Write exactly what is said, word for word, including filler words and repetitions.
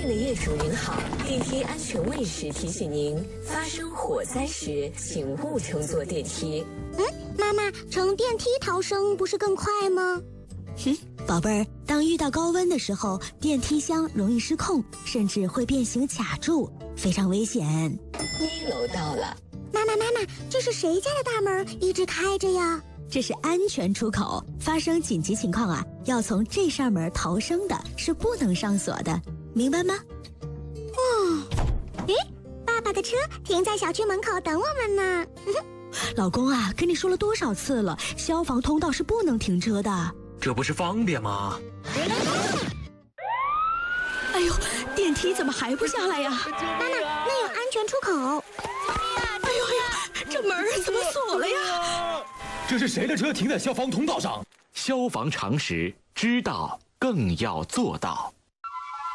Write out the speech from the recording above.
的业主您好，电梯安全卫士提醒您，发生火灾时请勿乘坐电梯。 嗯，妈妈，乘电梯逃生不是更快吗？ 哼，宝贝儿，当遇到高温的时候，电梯箱容易失控，甚至会变形卡住，非常危险。 一楼到了。 妈妈妈妈，这是谁家的大门一直开着呀？ 这是安全出口，发生紧急情况啊，要从这扇门逃生的，是不能上锁的，明白吗？ 哦，诶，爸爸的车停在小区门口等我们呢。 老公啊，跟你说了多少次了，消防通道是不能停车的。 这不是方便吗？ 哎呦，电梯怎么还不下来呀？ 妈妈，那有安全出口。 哎呦呀，这门怎么锁了呀？ 这是谁的车停在消防通道上？消防常识，知道更要做到。